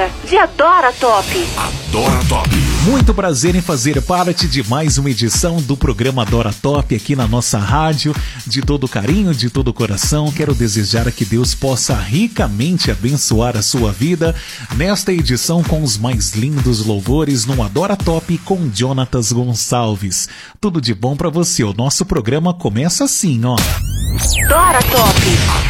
Dora, de Adora Top. Adora Top. Muito prazer em fazer parte de mais uma edição do programa Adora Top aqui na nossa rádio. De todo carinho, de todo coração, quero desejar que Deus possa ricamente abençoar a sua vida nesta edição com os mais lindos louvores no Adora Top com Jonatas Gonçalves. Tudo de bom pra você. O nosso programa começa assim, ó. Adora Top.